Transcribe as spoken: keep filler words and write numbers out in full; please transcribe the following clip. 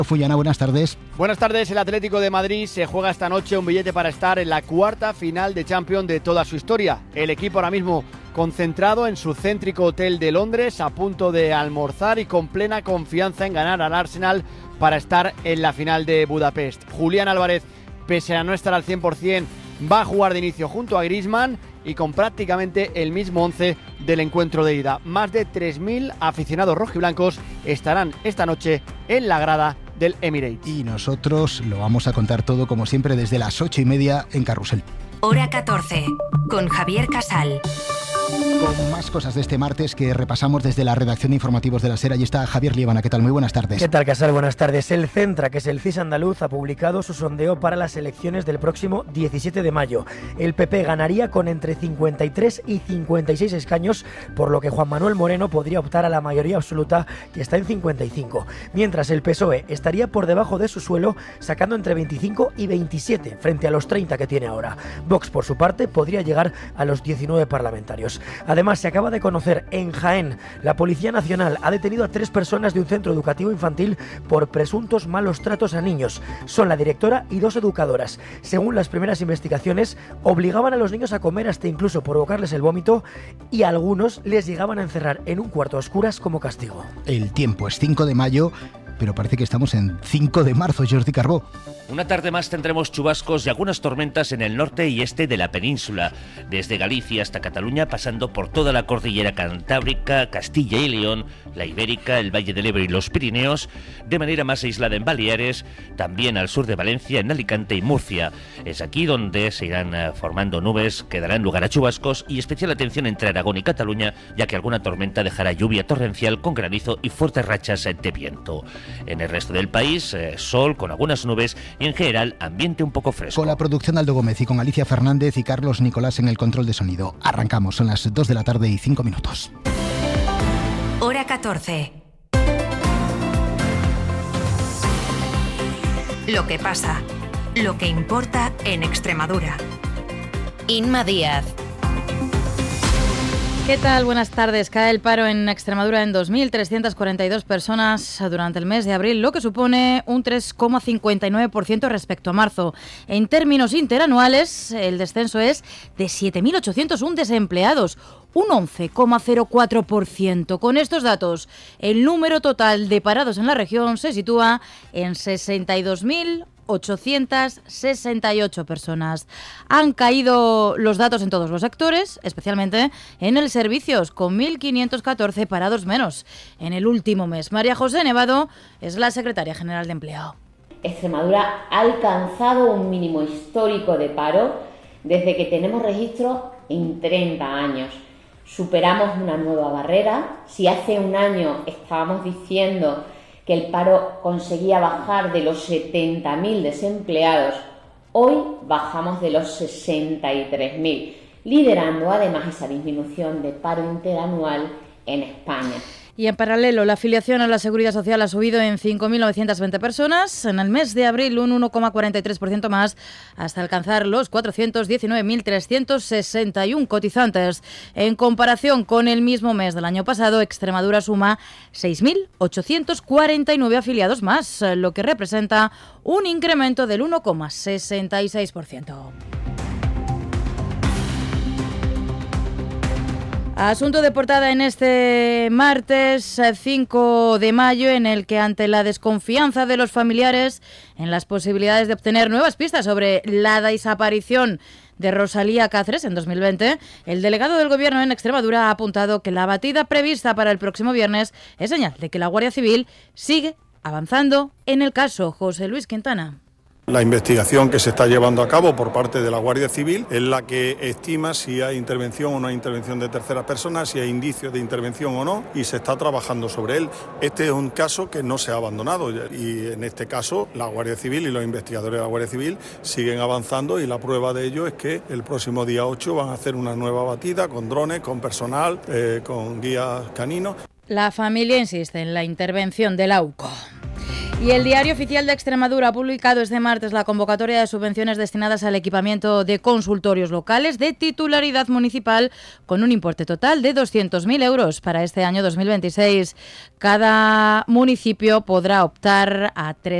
Fullana, buenas tardes. Buenas tardes. El Atlético de Madrid se juega esta noche un billete para estar en la cuarta final de Champions de toda su historia. El equipo ahora mismo concentrado en su céntrico hotel de Londres, a punto de almorzar y con plena confianza en ganar al Arsenal para estar en la final de Budapest. Julián Álvarez, pese a no estar al cien por ciento, va a jugar de inicio junto a Griezmann y con prácticamente el mismo once del encuentro de ida. Más de tres mil aficionados rojiblancos estarán esta noche en la grada del Emirates. Y nosotros lo vamos a contar todo, como siempre, desde las ocho y media en Carrusel. Hora catorce, con Javier Casal. Con más cosas de este martes que repasamos desde la redacción de informativos de la SER. Allí está Javier Liebana. ¿Qué tal? Muy buenas tardes. ¿Qué tal, Casal? Buenas tardes. El Centra, que es el C I S andaluz, ha publicado su sondeo para las elecciones del próximo diecisiete de mayo. El P P ganaría con entre cincuenta y tres y cincuenta y seis escaños, por lo que Juan Manuel Moreno podría optar a la mayoría absoluta, que está en cincuenta y cinco. Mientras el P S O E estaría por debajo de su suelo, sacando entre veinticinco y veintisiete, frente a los treinta que tiene ahora. Vox, por su parte, podría llegar a los diecinueve parlamentarios. Además, se acaba de conocer en Jaén, la Policía Nacional ha detenido a tres personas de un centro educativo infantil por presuntos malos tratos a niños. Son la directora y dos educadoras. Según las primeras investigaciones, obligaban a los niños a comer hasta incluso provocarles el vómito, y a algunos les llegaban a encerrar en un cuarto a oscuras como castigo. El tiempo es cinco de mayo, pero parece que estamos en cinco de marzo, Jordi Carbó. Una tarde más tendremos chubascos y algunas tormentas en el norte y este de la península, desde Galicia hasta Cataluña, pasando por toda la cordillera cantábrica, Castilla y León, la Ibérica, el Valle del Ebro y los Pirineos, de manera más aislada en Baleares, también al sur de Valencia, en Alicante y Murcia. Es aquí donde se irán formando nubes que darán lugar a chubascos, y especial atención entre Aragón y Cataluña, ya que alguna tormenta dejará lluvia torrencial con granizo y fuertes rachas de viento. En el resto del país, eh, sol con algunas nubes y en general ambiente un poco fresco. Con la producción de Aldo Gómez y con Alicia Fernández y Carlos Nicolás en el control de sonido. Arrancamos, son las dos de la tarde y cinco minutos. Hora catorce. Lo que pasa, lo que importa en Extremadura. Inma Díaz. ¿Qué tal? Buenas tardes. Cae el paro en Extremadura en dos mil trescientas cuarenta y dos personas durante el mes de abril, lo que supone un tres coma cincuenta y nueve por ciento respecto a marzo. En términos interanuales, el descenso es de siete mil ochocientos uno desempleados, un once coma cero cuatro por ciento. Con estos datos, el número total de parados en la región se sitúa en sesenta y dos mil ochocientas sesenta y ocho personas. Han caído los datos en todos los sectores, especialmente en el servicios, con mil quinientos catorce parados menos en el último mes. María José Nevado es la secretaria general de Empleo. Extremadura ha alcanzado un mínimo histórico de paro desde que tenemos registro en treinta años. Superamos una nueva barrera. Si hace un año estábamos diciendo que el paro conseguía bajar de los setenta mil desempleados, hoy bajamos de los sesenta y tres mil, liderando además esa disminución de paro interanual en España. Y en paralelo, la afiliación a la Seguridad Social ha subido en cinco mil novecientas veinte personas, en el mes de abril un uno coma cuarenta y tres por ciento más, hasta alcanzar los cuatrocientos diecinueve mil trescientos sesenta y uno cotizantes. En comparación con el mismo mes del año pasado, Extremadura suma seis mil ochocientos cuarenta y nueve afiliados más, lo que representa un incremento del uno coma sesenta y seis por ciento. Asunto de portada en este martes cinco de mayo, en el que, ante la desconfianza de los familiares en las posibilidades de obtener nuevas pistas sobre la desaparición de Rosalía Cáceres en dos mil veinte, el delegado del Gobierno en Extremadura ha apuntado que la batida prevista para el próximo viernes es señal de que la Guardia Civil sigue avanzando en el caso. José Luis Quintana. La investigación que se está llevando a cabo por parte de la Guardia Civil es la que estima si hay intervención o no hay intervención de terceras personas, si hay indicios de intervención o no, y se está trabajando sobre él. Este es un caso que no se ha abandonado, y en este caso la Guardia Civil y los investigadores de la Guardia Civil siguen avanzando, y la prueba de ello es que el próximo día ocho van a hacer una nueva batida con drones, con personal, eh, con guías caninos. La familia insiste en la intervención del A U C O. Y el Diario Oficial de Extremadura ha publicado este martes la convocatoria de subvenciones destinadas al equipamiento de consultorios locales de titularidad municipal con un importe total de doscientos mil euros para este año dos mil veintiséis. Cada municipio podrá optar a tres